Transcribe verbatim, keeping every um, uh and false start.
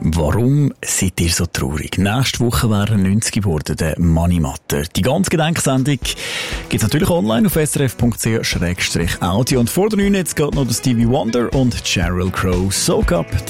Warum seid ihr so traurig? Nächste Woche wäre er neunzig geworden, der Mani Matter. Die ganze Gedenksendung gibt's natürlich online auf s r f punkt c h slash audio. Und vor der neun jetzt geht noch der Stevie Wonder und Sheryl Crow. Soak Up.